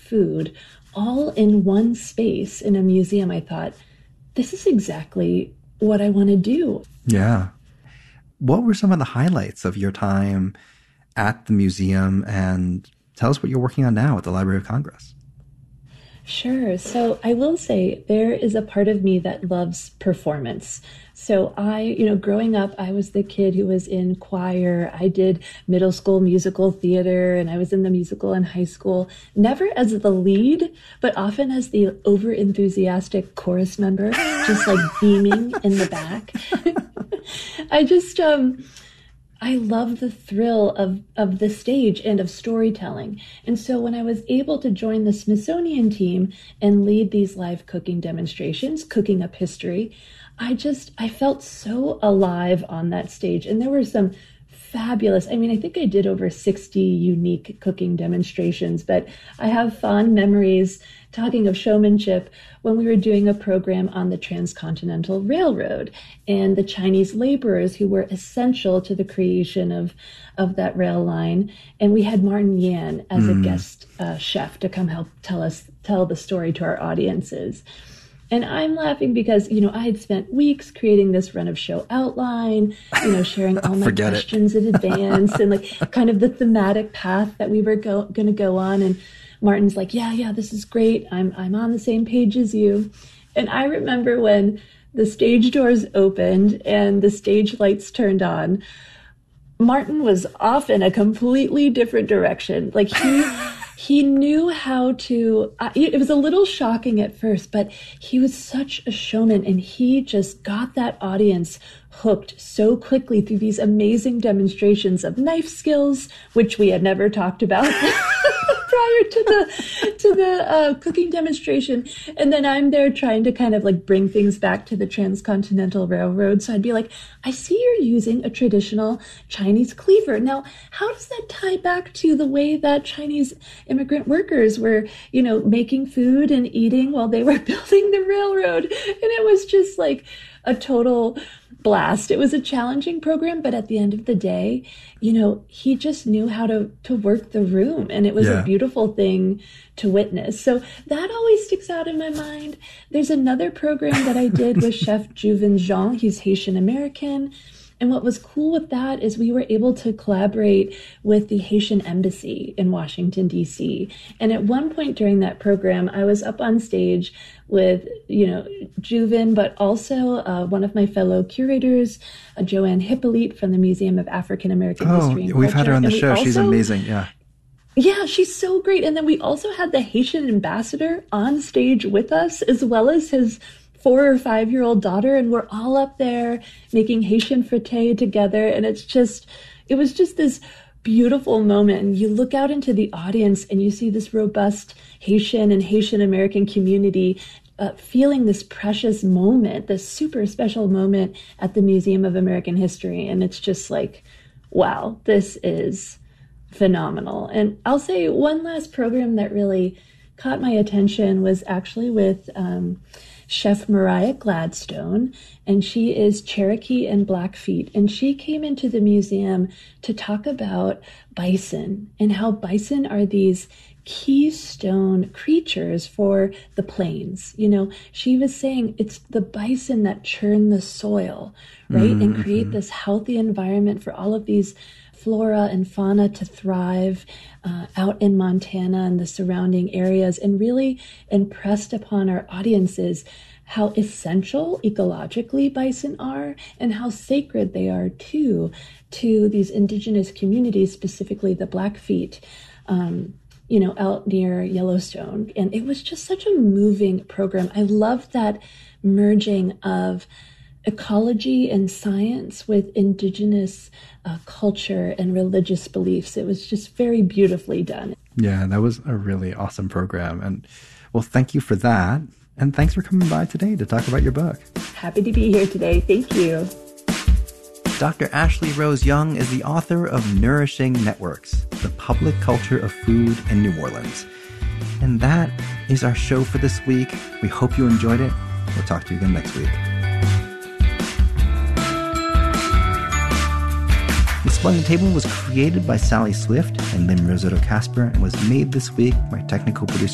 food all in one space in a museum, I thought, this is exactly what I want to do. Yeah. What were some of the highlights of your time at the museum? And tell us what you're working on now at the Library of Congress. Sure. So I will say there is a part of me that loves performance. So growing up, I was the kid who was in choir. I did middle school musical theater, and I was in the musical in high school, never as the lead, but often as the over-enthusiastic chorus member, just like beaming in the back. I love the thrill of the stage and of storytelling. And so when I was able to join the Smithsonian team and lead these live cooking demonstrations, cooking up history, I felt so alive on that stage. And there were some fabulous, I think I did over 60 unique cooking demonstrations, but I have fond memories, talking of showmanship, when we were doing a program on the Transcontinental Railroad and the Chinese laborers who were essential to the creation of that rail line. And we had Martin Yan as a guest chef to come help tell the story to our audiences. And I'm laughing because, I had spent weeks creating this run of show outline, sharing all my questions in advance and like kind of the thematic path that we were going to go on. And Martin's like, yeah, this is great. I'm on the same page as you. And I remember when the stage doors opened and the stage lights turned on, Martin was off in a completely different direction. Like he knew how to, it was a little shocking at first, but he was such a showman and he just got that audience hooked so quickly through these amazing demonstrations of knife skills, which we had never talked about prior to the cooking demonstration. And then I'm there trying to kind of like bring things back to the Transcontinental Railroad. So I'd be like, I see you're using a traditional Chinese cleaver. Now, how does that tie back to the way that Chinese immigrant workers were, making food and eating while they were building the railroad? And it was just like a total blast. It was a challenging program, but at the end of the day, he just knew how to work the room, and it was a beautiful thing to witness. So that always sticks out in my mind. There's another program that I did with Chef Juven Jean. He's Haitian American. And what was cool with that is we were able to collaborate with the Haitian Embassy in Washington, D.C. And at one point during that program, I was up on stage with, Juven, but also one of my fellow curators, Joanne Hippolyte from the Museum of African American History and Culture. We've had her on the show. She's amazing. Yeah. Yeah, she's so great. And then we also had the Haitian ambassador on stage with us, as well as his 4 or 5-year-old daughter, and we're all up there making Haitian frite together. And it was just this beautiful moment. And you look out into the audience and you see this robust Haitian and Haitian American community feeling this precious moment, this super special moment at the Museum of American History. And it's just like, wow, this is phenomenal. And I'll say one last program that really caught my attention was actually with Chef Mariah Gladstone, and she is Cherokee and Blackfeet, and she came into the museum to talk about bison and how bison are these keystone creatures for the plains. She was saying it's the bison that churn the soil, right, and create this healthy environment for all of these flora and fauna to thrive out in Montana and the surrounding areas, and really impressed upon our audiences how essential ecologically bison are and how sacred they are too to these indigenous communities, specifically the Blackfeet, out near Yellowstone. And it was just such a moving program. I loved that merging of ecology and science with indigenous culture and religious beliefs. It was just very beautifully done. Yeah, that was a really awesome program. And well, thank you for that. And thanks for coming by today to talk about your book. Happy to be here today. Thank you. Dr. Ashley Rose Young is the author of Nourishing Networks, The Public Culture of Food in New Orleans. And that is our show for this week. We hope you enjoyed it. We'll talk to you again next week. The Splendid Table was created by Sally Swift and Lynn Risotto Casper and was made this week by technical producer